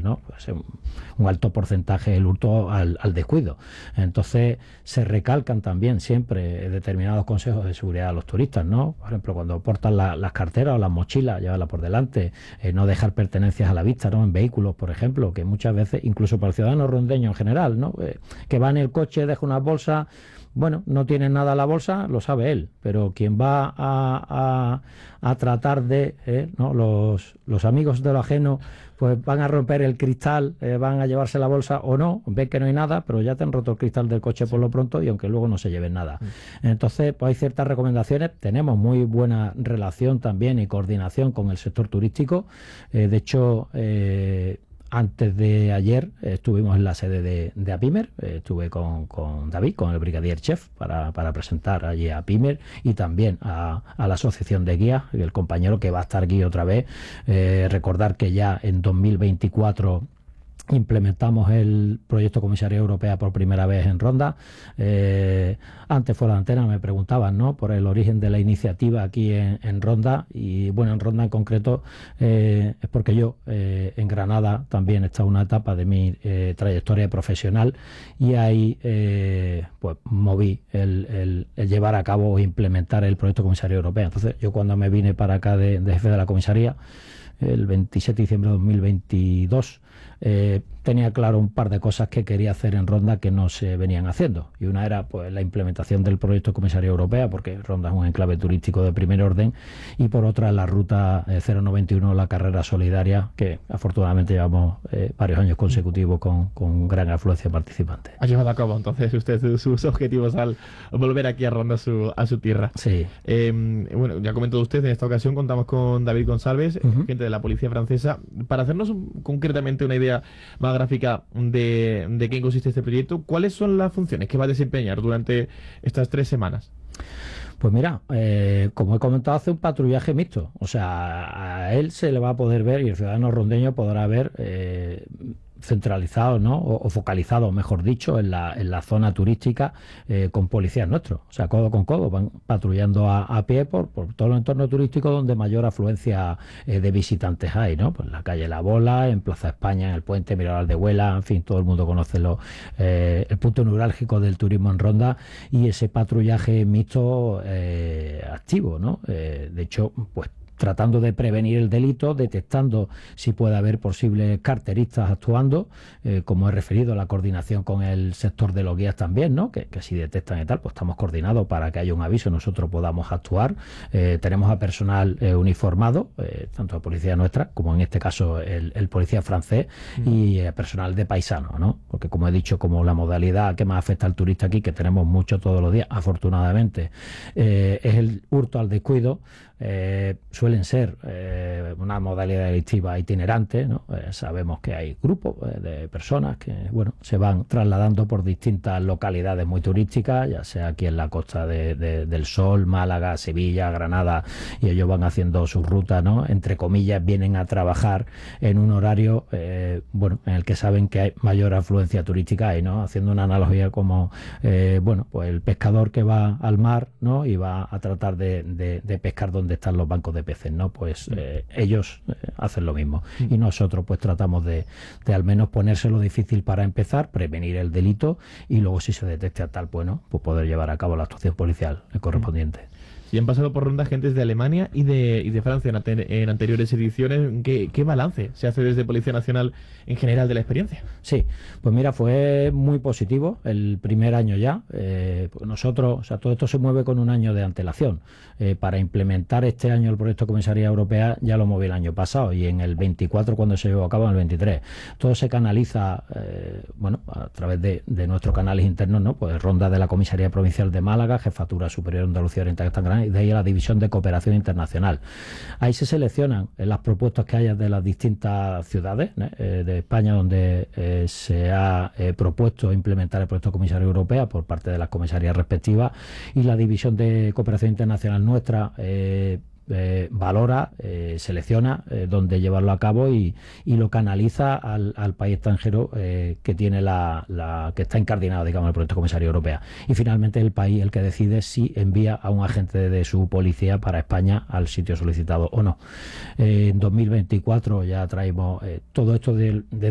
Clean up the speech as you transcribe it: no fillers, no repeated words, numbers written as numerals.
¿no? Pues un alto porcentaje el hurto al descuido. Entonces se recalcan también siempre determinados consejos de seguridad a los turistas, ¿no? Por ejemplo, cuando portan las carteras o las mochilas, llevarlas por delante, no dejar pertenencias a la vista, ¿no? En vehículos, por ejemplo, que muchas veces, incluso para el ciudadano rondeño en general, ¿no? Que va en el coche, deja unas bolsas, bueno, no tiene nada en la bolsa, lo sabe él, pero quien va a tratar de, ¿no? Los amigos de lo ajeno, pues van a romper el cristal, van a llevarse la bolsa o no, ven que no hay nada, pero ya te han roto el cristal del coche por lo pronto y aunque luego no se lleven nada. Entonces, pues hay ciertas recomendaciones, tenemos muy buena relación también y coordinación con el sector turístico, de hecho, antes de ayer estuvimos en la sede de APIMER, estuve con David, con el brigadier chef, para presentar allí a APIMER y también a la asociación de guías, el compañero que va a estar aquí otra vez. Recordar que ya en 2024 implementamos el proyecto Comisaría Europea por primera vez en Ronda. Antes fuera de antena me preguntaban, ¿no?, por el origen de la iniciativa aquí en Ronda, y bueno, en Ronda en concreto es porque yo en Granada también he estado una etapa de mi trayectoria profesional y ahí pues moví el llevar a cabo o implementar el proyecto Comisaría Europea. Entonces yo cuando me vine para acá de jefe de la comisaría el 27 de diciembre de 2022, tenía claro un par de cosas que quería hacer en Ronda que no se venían haciendo. Y una era pues la implementación del proyecto Comisaría Europea, porque Ronda es un enclave turístico de primer orden, y por otra la ruta 091, la carrera solidaria, que afortunadamente llevamos varios años consecutivos con gran afluencia de participantes. Ha llevado a cabo entonces usted sus objetivos al volver aquí a Ronda, a su tierra. Sí. Bueno, ya comentó usted, en esta ocasión contamos con David González, agente de la policía francesa, para hacernos concretamente una idea más gráfica de qué consiste este proyecto. ¿Cuáles son las funciones que va a desempeñar durante estas 3 semanas? Pues mira, como he comentado, hace un patrullaje mixto. O sea, a él se le va a poder ver y el ciudadano rondeño podrá ver centralizado, ¿no?, o focalizado, mejor dicho, en la zona turística con policías nuestros. O sea, codo con codo, van patrullando a pie por todo el entorno turístico donde mayor afluencia de visitantes hay, ¿no? Pues en la calle La Bola, en Plaza España, en el Puente, Mirador de Huela, en fin, todo el mundo conoce el punto neurálgico del turismo en Ronda, y ese patrullaje mixto activo, ¿no? De hecho, pues tratando de prevenir el delito, detectando si puede haber posibles carteristas actuando, como he referido, la coordinación con el sector de los guías también, ¿no? Que si detectan y tal, pues estamos coordinados para que haya un aviso y nosotros podamos actuar. Tenemos a personal uniformado, tanto de policía nuestra, como en este caso el policía francés, y personal de paisano, ¿no? Porque como he dicho, como la modalidad que más afecta al turista aquí, que tenemos mucho todos los días, afortunadamente, es el hurto al descuido. Suelen ser una modalidad delictiva itinerante, ¿no? Sabemos que hay grupos de personas que, bueno, se van trasladando por distintas localidades muy turísticas, ya sea aquí en la Costa del Sol, Málaga, Sevilla, Granada, y ellos van haciendo sus rutas, ¿no? Entre comillas, vienen a trabajar en un horario, bueno, en el que saben que hay mayor afluencia turística ahí, ¿no? Haciendo una analogía como, bueno, pues el pescador que va al mar, ¿no?, y va a tratar de pescar donde están los bancos de peces, ¿no? Pues ellos hacen lo mismo. Y nosotros pues tratamos de al menos ponérselo difícil para empezar, prevenir el delito, y luego si se detecta tal, bueno, pues poder llevar a cabo la actuación policial correspondiente. Y han pasado por Ronda agentes de Alemania y de Francia en anteriores ediciones. ¿Qué balance se hace desde Policía Nacional en general de la experiencia? Sí, pues mira, fue muy positivo el primer año ya. Pues nosotros, o sea, todo esto se mueve con un año de antelación. Para implementar este año el proyecto Comisaría Europea ya lo moví el año pasado, y en el 24 cuando se llevó a cabo en el 23. Todo se canaliza, bueno, a través de nuestros canales internos, ¿no? Pues Ronda de la Comisaría Provincial de Málaga, Jefatura Superior de Andalucía Oriental Gran Canaria, y de ahí a la División de Cooperación Internacional. Ahí se seleccionan las propuestas que haya de las distintas ciudades de España donde se ha propuesto implementar el proyecto Comisaría Europea por parte de las comisarías respectivas, y la División de Cooperación Internacional nuestra valora, selecciona dónde llevarlo a cabo y lo canaliza al país extranjero que tiene que está incardinado, digamos, el proyecto Comisaría Europea, y finalmente el país el que decide si envía a un agente de su policía para España al sitio solicitado o no. En 2024 ya traemos todo esto de